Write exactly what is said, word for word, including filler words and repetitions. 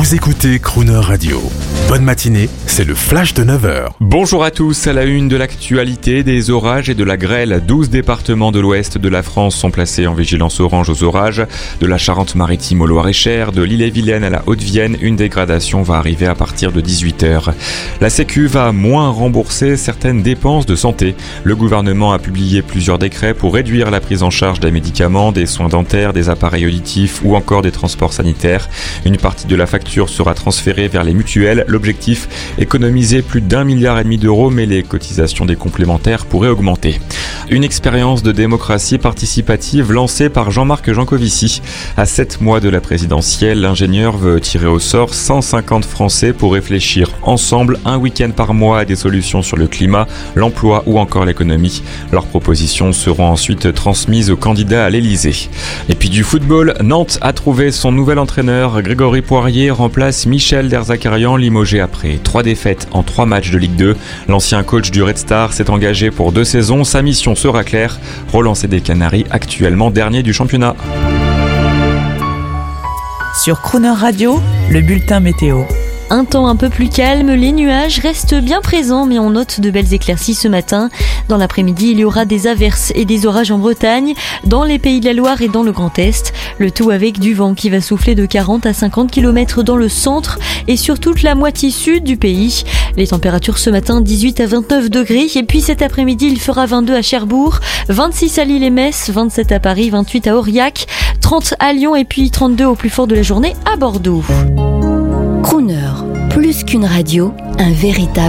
Vous écoutez Crooner Radio. Bonne matinée, c'est le flash de neuf heures. Bonjour à tous, à la une de l'actualité, des orages et de la grêle. douze départements de l'ouest de la France sont placés en vigilance orange aux orages. De la Charente-Maritime au Loir-et-Cher, de l'Ille-et-Vilaine à la Haute-Vienne, une dégradation va arriver à partir de dix-huit heures. La Sécu va moins rembourser certaines dépenses de santé. Le gouvernement a publié plusieurs décrets pour réduire la prise en charge des médicaments, des soins dentaires, des appareils auditifs ou encore des transports sanitaires. Une partie de la facture sera transférée vers les mutuelles. L'objectif, économiser plus d'un milliard et demi d'euros, mais les cotisations des complémentaires pourraient augmenter. Une expérience de démocratie participative lancée par Jean-Marc Jancovici. À sept mois de la présidentielle, l'ingénieur veut tirer au sort cent cinquante Français pour réfléchir ensemble un week-end par mois à des solutions sur le climat, l'emploi ou encore l'économie. Leurs propositions seront ensuite transmises aux candidats à l'Elysée. Et puis du football, Nantes a trouvé son nouvel entraîneur. Grégory Poirier remplace Michel Derzakarian, limogé après trois défaites en trois matchs de Ligue deux. L'ancien coach du Red Star s'est engagé pour deux saisons. Sa mission sera claire, relancer des Canaries actuellement dernier du championnat. Sur Crooner Radio, le bulletin météo. Un temps un peu plus calme, les nuages restent bien présents, mais on note de belles éclaircies ce matin. Dans l'après-midi, il y aura des averses et des orages en Bretagne, dans les Pays de la Loire et dans le Grand Est. Le tout avec du vent qui va souffler de quarante à cinquante kilomètres dans le centre et sur toute la moitié sud du pays. Les températures ce matin, dix-huit à vingt-neuf degrés. Et puis cet après-midi, il fera vingt-deux à Cherbourg, vingt-six à Lille et Metz, vingt-sept à Paris, vingt-huit à Aurillac, trente à Lyon et puis trente-deux au plus fort de la journée à Bordeaux. Crooner, plus qu'une radio, un véritable